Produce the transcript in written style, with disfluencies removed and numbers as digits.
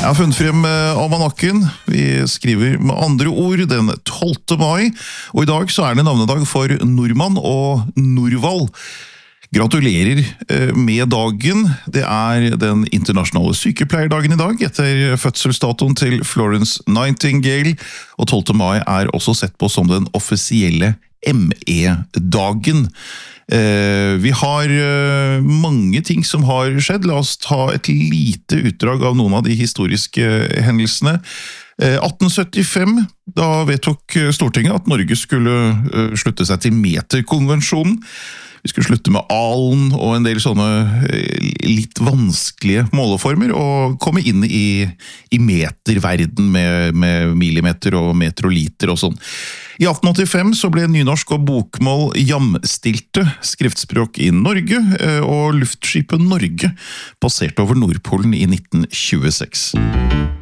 Jeg har funnet frem almanakken. Vi skriver med andre ord den 12. mai, og i dag så er det navnedag for Normann og Norvald. Gratulerer med dagen. Det er den internasjonale sykepleierdagen i dag, etter fødselsdatoen til Florence Nightingale, og 12. mai er også sett på som den offisielle ME-dagen. Vi har mange ting som har skjedd. La oss ta et lite utdrag av noen av de historiske hendelsene. 1875, da vedtok Stortinget at Norge skulle slutte seg til meterkonvensjonen. Vi skulle slutte med alen og en del sånne litt vanskelige måleformer og komme inn i meterverden med millimeter og meter og liter og sånn. I 1885 så ble nynorsk og bokmål jamstilte skriftspråk i Norge, og luftskipet Norge passerte over Nordpolen i 1926.